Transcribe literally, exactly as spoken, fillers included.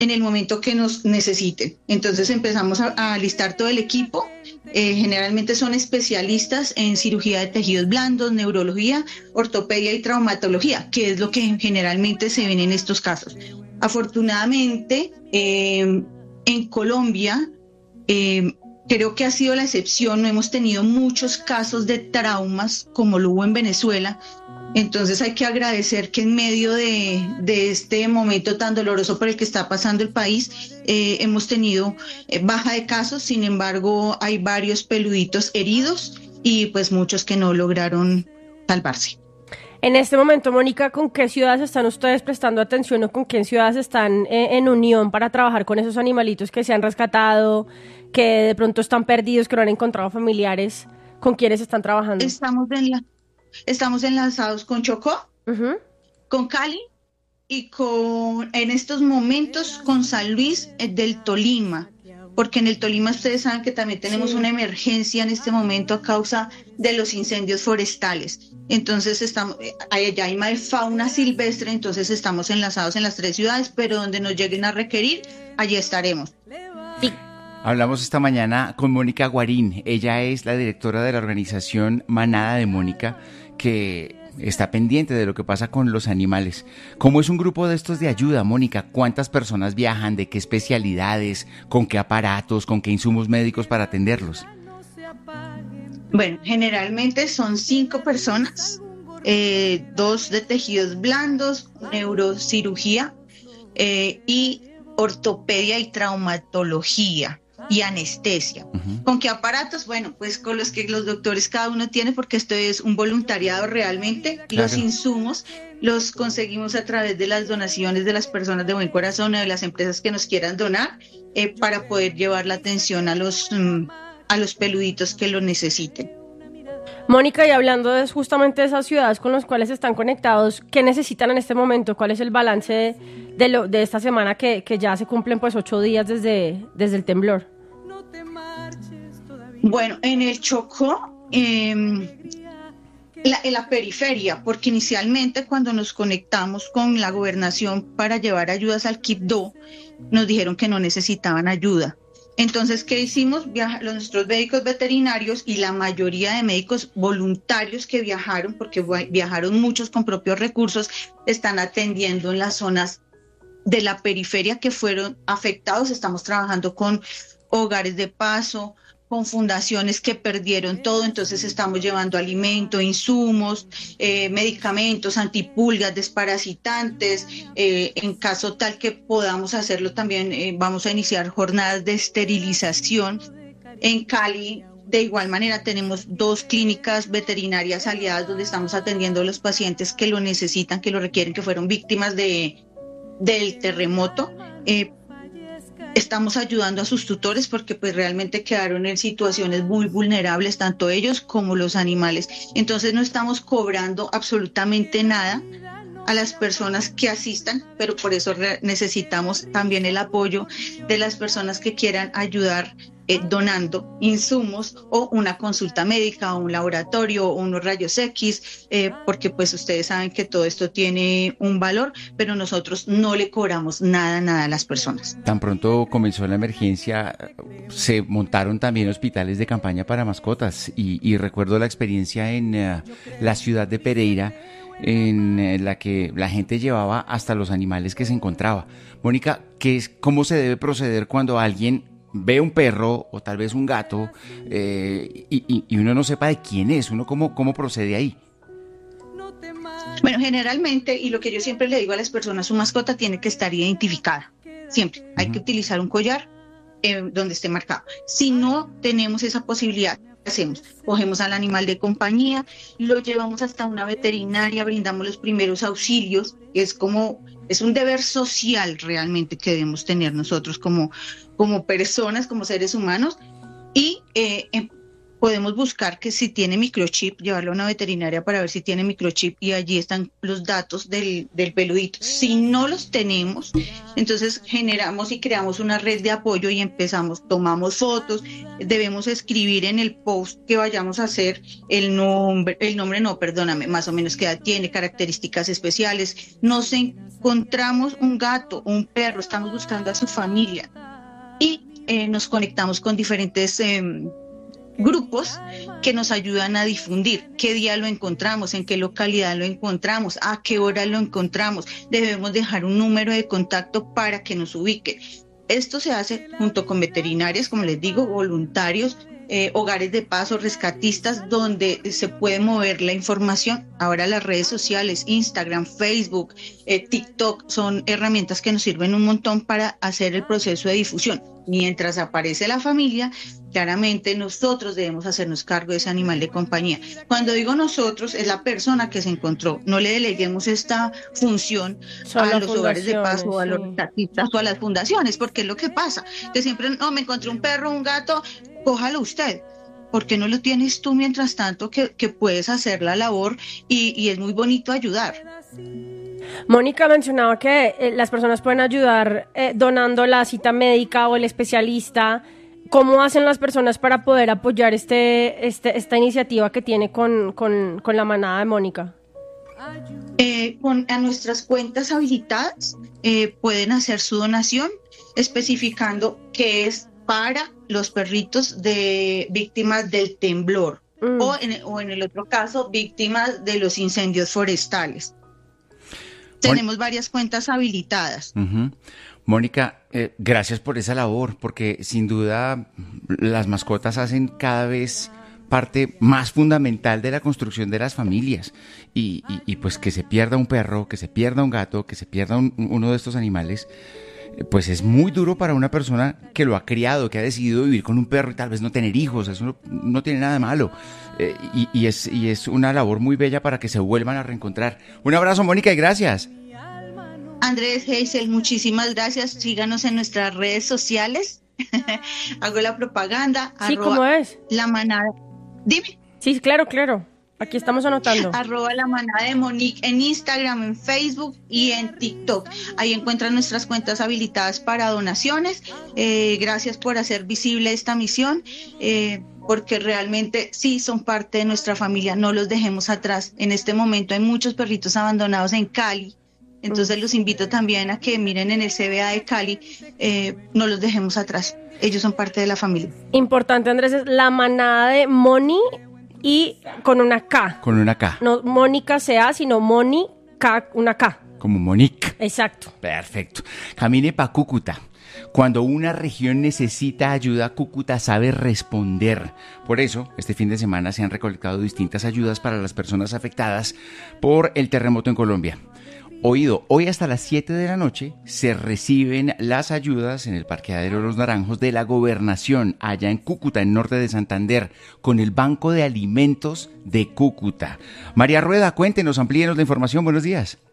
en el momento que nos necesiten. Entonces empezamos a, a alistar todo el equipo. Eh, generalmente son especialistas en cirugía de tejidos blandos, neurología, ortopedia y traumatología, que es lo que generalmente se ven en estos casos. Afortunadamente, eh, en Colombia, eh, creo que ha sido la excepción, no hemos tenido muchos casos de traumas como lo hubo en Venezuela. Entonces hay que agradecer que en medio de, de este momento tan doloroso por el que está pasando el país, eh, hemos tenido eh, baja de casos. Sin embargo, hay varios peluditos heridos y pues muchos que no lograron salvarse. En este momento, Mónica, ¿con qué ciudades están ustedes prestando atención o con qué ciudades están eh, en unión para trabajar con esos animalitos que se han rescatado, que de pronto están perdidos, que no han encontrado familiares? ¿Con quiénes están trabajando? Estamos en la Estamos enlazados con Chocó, Uh-huh. con Cali y con, en estos momentos, con San Luis eh, del Tolima, porque en el Tolima ustedes saben que también tenemos Sí. una emergencia en este momento a causa de los incendios forestales. Entonces estamos, eh, allá hay más fauna silvestre, entonces estamos enlazados en las tres ciudades, pero donde nos lleguen a requerir, allí estaremos. Y Hablamos esta mañana con Mónica Guarín. Ella es la directora de la organización Manada de Mónica, que está pendiente de lo que pasa con los animales. ¿Cómo es un grupo de estos de ayuda, Mónica? ¿Cuántas personas viajan? ¿De qué especialidades? ¿Con qué aparatos? ¿Con qué insumos médicos para atenderlos? Bueno, generalmente son cinco personas, eh, dos de tejidos blandos, neurocirugía eh, y ortopedia y traumatología y anestesia. Uh-huh. ¿Con qué aparatos? Bueno, pues con los que los doctores cada uno tiene, porque esto es un voluntariado realmente. Claro. Los insumos los conseguimos a través de las donaciones de las personas de buen corazón o de las empresas que nos quieran donar eh, para poder llevar la atención a los, mm, a los peluditos que lo necesiten. Mónica, y hablando de justamente de esas ciudades con las cuales están conectados, ¿qué necesitan en este momento? ¿Cuál es el balance de, de, lo, de esta semana que, que ya se cumplen pues ocho días desde, desde el temblor? Bueno, en el Chocó, eh, la, en la periferia, porque inicialmente cuando nos conectamos con la gobernación para llevar ayudas al Quibdó, nos dijeron que no necesitaban ayuda. Entonces, ¿qué hicimos? Viaja, los, nuestros médicos veterinarios y la mayoría de médicos voluntarios que viajaron, porque viajaron muchos con propios recursos, están atendiendo en las zonas de la periferia que fueron afectados. Estamos trabajando con hogares de paso, con fundaciones que perdieron todo, entonces estamos llevando alimento, insumos, eh, medicamentos, antipulgas, desparasitantes. Eh, en caso tal que podamos hacerlo también, eh, vamos a iniciar jornadas de esterilización. En Cali, de igual manera, tenemos dos clínicas veterinarias aliadas donde estamos atendiendo a los pacientes que lo necesitan, que lo requieren, que fueron víctimas de, del terremoto. Eh, Estamos ayudando a sus tutores porque pues realmente quedaron en situaciones muy vulnerables, tanto ellos como los animales. Entonces no estamos cobrando absolutamente nada a las personas que asistan, pero por eso re- necesitamos también el apoyo de las personas que quieran ayudar eh, donando insumos o una consulta médica o un laboratorio o unos rayos X, eh, porque pues ustedes saben que todo esto tiene un valor, pero nosotros no le cobramos nada, nada a las personas. Tan pronto comenzó la emergencia, se montaron también hospitales de campaña para mascotas y, y recuerdo la experiencia en uh, la ciudad de Pereira, en eh, la que la gente llevaba hasta los animales que se encontraba. Mónica, ¿qué es, cómo se debe proceder cuando alguien ve un perro o tal vez un gato eh, y, y, y uno no sepa de quién es? ¿Uno cómo, cómo procede ahí? Bueno, generalmente, y lo que yo siempre le digo a las personas, su mascota tiene que estar identificada. Siempre. Hay Uh-huh. que utilizar un collar eh, donde esté marcado. Si no tenemos esa posibilidad, ¿qué hacemos? Cogemos al animal de compañía, lo llevamos hasta una veterinaria, brindamos los primeros auxilios. Es como, es un deber social realmente que debemos tener nosotros como, como personas, como seres humanos. Y eh, em, podemos buscar que si tiene microchip, llevarlo a una veterinaria para ver si tiene microchip y allí están los datos del, del peludito. Si no los tenemos, entonces generamos y creamos una red de apoyo y empezamos, tomamos fotos, debemos escribir en el post que vayamos a hacer el nombre, el nombre no, perdóname, más o menos qué edad tiene, características especiales. Nos encontramos un gato, un perro, estamos buscando a su familia y eh, nos conectamos con diferentes eh, grupos que nos ayudan a difundir qué día lo encontramos, en qué localidad lo encontramos, a qué hora lo encontramos. Debemos dejar un número de contacto para que nos ubique. Esto se hace junto con veterinarias, como les digo, voluntarios, eh, hogares de paso, rescatistas, donde se puede mover la información. Ahora las redes sociales, Instagram, Facebook, eh, TikTok, son herramientas que nos sirven un montón para hacer el proceso de difusión. Mientras aparece la familia, claramente nosotros debemos hacernos cargo de ese animal de compañía. Cuando digo nosotros, es la persona que se encontró. No le deleguemos esta función Solo a los hogares de paso, fundaciones, a los sí. rescatistas o a las fundaciones, porque es lo que pasa, que siempre, no, me encontré un perro, un gato, cójalo usted. ¿Por qué no lo tienes tú mientras tanto que, que puedes hacer la labor y, y es muy bonito ayudar? Mónica mencionaba que eh, las personas pueden ayudar eh, donando la cita médica o el especialista. ¿Cómo hacen las personas para poder apoyar este, este esta iniciativa que tiene con, con, con la manada de Mónica? Eh, con, a nuestras cuentas habilitadas eh, pueden hacer su donación especificando que es para los perritos de víctimas del temblor mm. o, en, o en el otro caso víctimas de los incendios forestales. Tenemos varias cuentas habilitadas. Uh-huh. Mónica, eh, gracias por esa labor, porque sin duda las mascotas hacen cada vez parte más fundamental de la construcción de las familias. Y, y, y pues que se pierda un perro, que se pierda un gato, que se pierda un, uno de estos animales, pues es muy duro para una persona que lo ha criado, que ha decidido vivir con un perro y tal vez no tener hijos. Eso no, no tiene nada de malo. Eh, y, y, es, y es una labor muy bella para que se vuelvan a reencontrar. Un abrazo, Mónica, y gracias. Andrés, Hazel, muchísimas gracias. Síganos en nuestras redes sociales. Hago la propaganda. Sí, ¿cómo es? La manada. Dime. Sí, claro, claro. Aquí estamos anotando. Arroba la manada de Monique en Instagram, en Facebook y en TikTok. Ahí encuentran nuestras cuentas habilitadas para donaciones. Eh, gracias por hacer visible esta misión, eh, porque realmente sí son parte de nuestra familia. No los dejemos atrás. En este momento hay muchos perritos abandonados en Cali. Entonces los invito también a que miren en el C B A de Cali, eh, no los dejemos atrás. Ellos son parte de la familia. Importante, Andrés, es la manada de Moni y con una K. Con una K. No Mónica C A, sino Moni K, una K. Como Monique. Exacto. Perfecto. Camine pa' Cúcuta. Cuando una región necesita ayuda, Cúcuta sabe responder. Por eso, este fin de semana se han recolectado distintas ayudas para las personas afectadas por el terremoto en Colombia. Oído, hoy hasta las siete de la noche se reciben las ayudas en el parqueadero Los Naranjos de la Gobernación, allá en Cúcuta, en norte de Santander, con el Banco de Alimentos de Cúcuta. María Rueda, cuéntenos, amplíenos la información. Buenos días.